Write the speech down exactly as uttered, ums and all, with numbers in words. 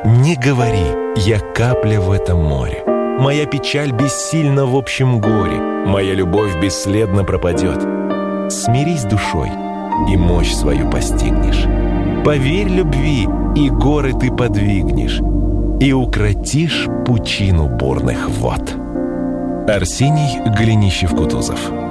Не говори, я капля в этом море. Моя печаль бессильна в общем горе. Моя любовь бесследно пропадет. Смирись душой, и мощь свою постигнешь. Поверь любви, и горы ты подвигнешь, и укротишь пучину бурных вод. Арсений Голенищев-Кутузов.